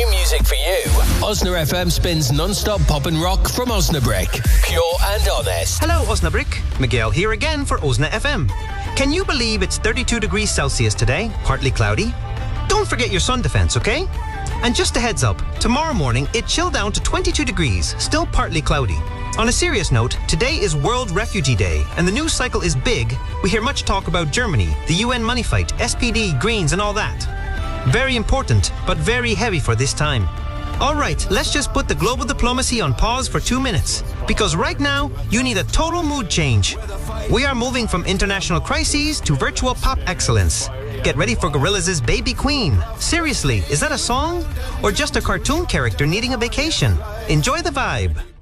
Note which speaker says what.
Speaker 1: new music for you. Osna FM spins non-stop pop and rock from Osnabrück. Pure and honest.
Speaker 2: Hello, Osnabrück. Miguel here again for Osna FM. Can you believe it's 32 degrees Celsius today, partly cloudy? Don't forget your sun defense, okay? And just a heads up, tomorrow morning it chilled down to 22 degrees, still partly cloudy. On a serious note, today is World Refugee Day, and the news cycle is big. We hear much talk about Germany, the UN money fight, SPD, Greens, and all that. Very important, but very heavy for this time. Alright, let's just put the global diplomacy on pause for 2 minutes, because right now, you need a total mood change. We are moving from international crises to virtual pop excellence. Get ready for Gorillaz' Baby Queen. Seriously, is that a song? Or just a cartoon character needing a vacation? Enjoy the vibe.